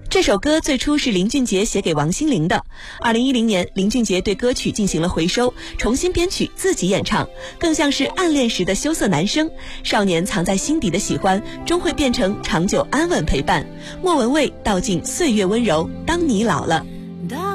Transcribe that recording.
这首歌最初是林俊杰写给王心凌的。2010年，林俊杰对歌曲进行了回收，重新编曲，自己演唱，更像是暗恋时的羞涩男生。少年藏在心底的喜欢，终会变成长久安稳陪伴。莫文蔚道尽岁月温柔，当你老了。